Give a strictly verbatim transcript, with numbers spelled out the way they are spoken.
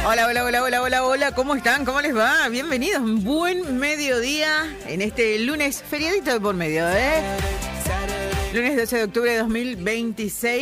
Hola, hola, hola, hola, hola, hola, ¿cómo están? ¿Cómo les va? Bienvenidos, buen mediodía en este lunes feriadito de por medio, ¿eh? Lunes doce de octubre de dos mil veintiséis.